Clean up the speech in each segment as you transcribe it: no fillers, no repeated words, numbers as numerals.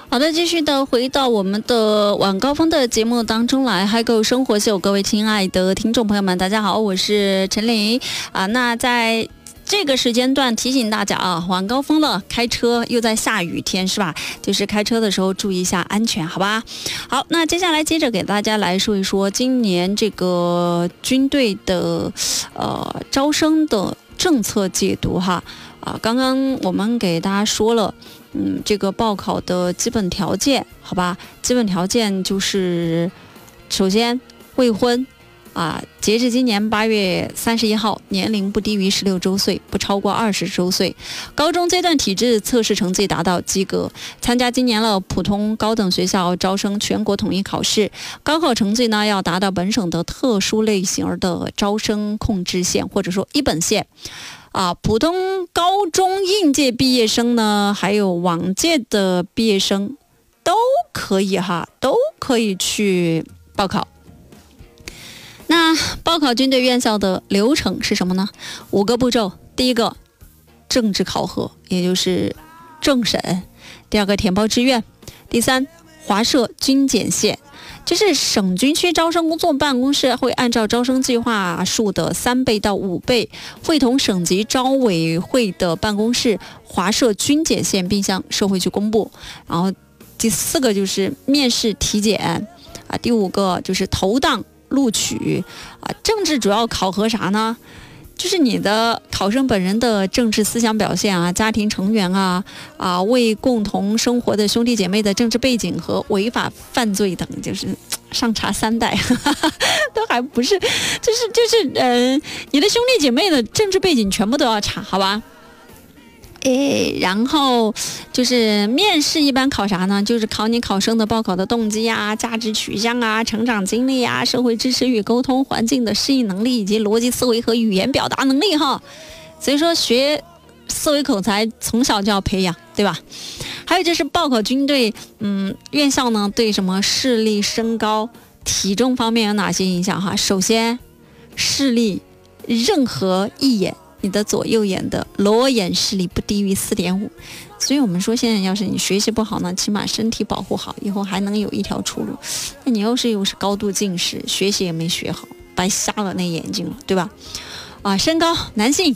好的，继续的回到我们的晚高峰的节目当中来，嗨购生活秀，各位亲爱的听众朋友们，大家好，我是陈琳啊。那在这个时间段提醒大家啊，晚高峰了，开车又在下雨天是吧？就是开车的时候注意一下安全，好吧？好，那接下来接着给大家来说一说今年这个军队的招生的政策解读哈。刚刚我们给大家说了，这个报考的基本条件，好吧？基本条件就是，首先未婚。截至今年8月31号，年龄不低于16周岁，不超过20周岁，高中阶段体质测试成绩达到及格，参加今年的普通高等学校招生全国统一考试，高考成绩呢要达到本省的特殊类型的招生控制线，或者说一本线。普通高中应届毕业生呢，还有往届的毕业生都可以去报考。那报考军队院校的流程是什么呢？5个步骤。第一个，政治考核，也就是政审；第二个，填报志愿；第三，划设军检线，就是省军区招生工作办公室会按照招生计划数的3倍到5倍，会同省级招委会的办公室划设军检线，并向社会去公布。然后第4个就是面试体检第5个就是投档录取政治主要考核啥呢？就是你的考生本人的政治思想表现家庭成员为共同生活的兄弟姐妹的政治背景和违法犯罪等，就是上查3代都还不是，你的兄弟姐妹的政治背景全部都要查，好吧？然后就是面试一般考啥呢？就是考你考生的报考的动机价值取向成长经历社会支持与沟通环境的适应能力，以及逻辑思维和语言表达能力哈。所以说学思维口才从小就要培养，对吧？还有就是报考军队院校呢，对什么视力、身高、体重方面有哪些影响哈？首先视力，任何一眼你的左右眼的裸眼视力不低于 4.5， 所以我们说现在要是你学习不好呢，起码身体保护好，以后还能有一条出路。那你又是高度近视，学习也没学好，白瞎了那眼睛了，对吧？身高，男性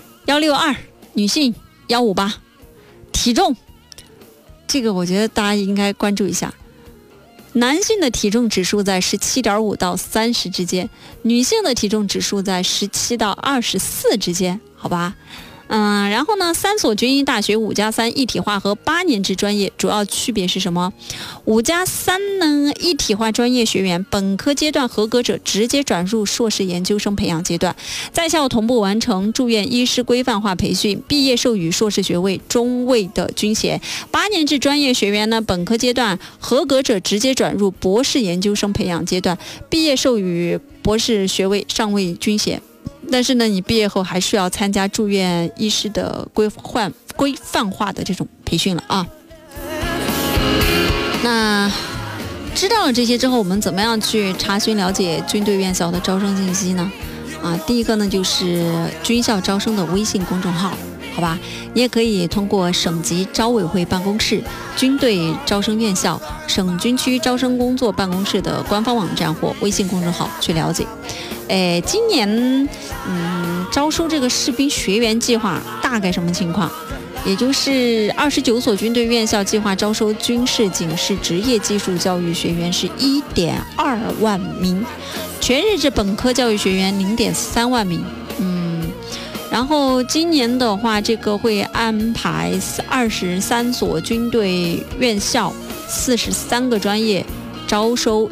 162，女性158，体重，这个我觉得大家应该关注一下。男性的体重指数在 17.5 到30之间，女性的体重指数在17到24之间，好吧？然后呢，3所军医大学5+3一体化和8年制专业主要区别是什么？5+3呢，一体化专业学员本科阶段合格者直接转入硕士研究生培养阶段，在校同步完成住院医师规范化培训，毕业授予硕士学位、中尉的军衔。8年制专业学员呢，本科阶段合格者直接转入博士研究生培养阶段，毕业授予博士学位、上尉军衔。但是呢，你毕业后还需要参加住院医师的规范化的这种培训了啊。那知道了这些之后，我们怎么样去查询了解军队院校的招生信息呢？第一个呢就是军校招生的微信公众号，好吧？你也可以通过省级招委会办公室、军队招生院校、省军区招生工作办公室的官方网站或微信公众号去了解。今年招收这个士兵学员计划大概什么情况？也就是29所军队院校计划招收军事警示职业技术教育学员是 1.2 万名，全日制本科教育学员 0.3 万名。然后今年的话，这个会安排23所军队院校43个专业招收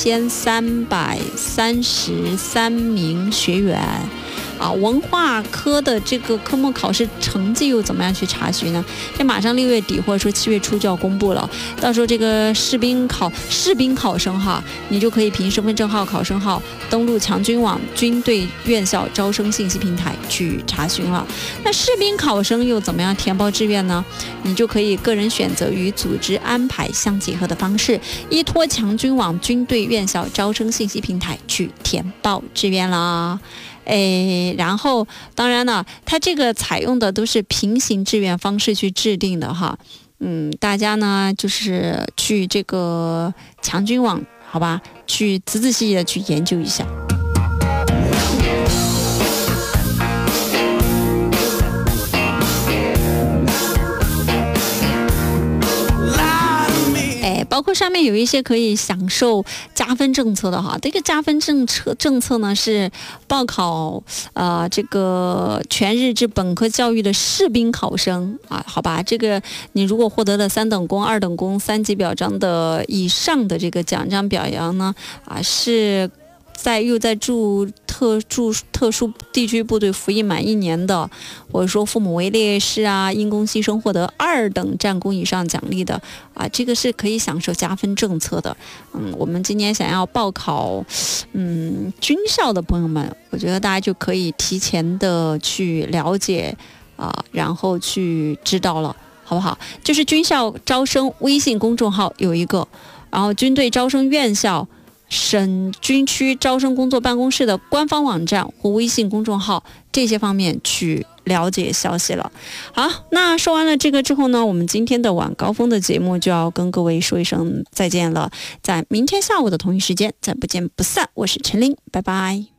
1333名学员。文化科的这个科目考试成绩又怎么样去查询呢？这马上6月底或者说7月初就要公布了，到时候这个士兵考生哈，你就可以凭身份证号、考生号登录强军网军队院校招生信息平台去查询了。那士兵考生又怎么样填报志愿呢？你就可以个人选择与组织安排相结合的方式，依托强军网军队院校招生信息平台去填报志愿啦。然后当然了，它这个采用的都是平行志愿方式去制定的哈。 大家呢就是去这个强军网，好吧，去仔仔细细的去研究一下。包括上面有一些可以享受加分政策的哈，这个加分政策呢是报考这个全日制本科教育的士兵考生啊，好吧，这个你如果获得了3等功、2等功、3级表彰的以上的这个奖章表扬呢，是又在特殊地区部队服役满1年的，或者说父母为烈士啊，因公牺牲获得2等战功以上奖励的啊，这个是可以享受加分政策的。我们今年想要报考军校的朋友们，我觉得大家就可以提前的去了解然后去知道了，好不好？就是军校招生微信公众号有一个，然后军队招生院校省军区招生工作办公室的官方网站或微信公众号，这些方面去了解消息了。好，那说完了这个之后呢，我们今天的晚高峰的节目就要跟各位说一声再见了，在明天下午的同一时间再不见不散。我是陈琳，拜拜。